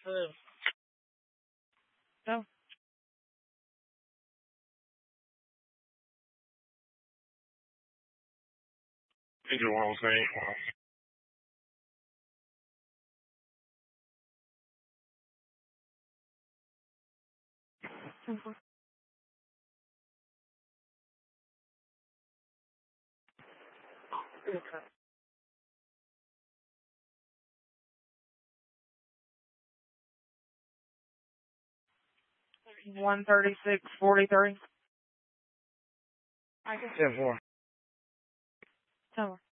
No. Angel 108. Okay. 136.43. I can. 10-4. Tell her.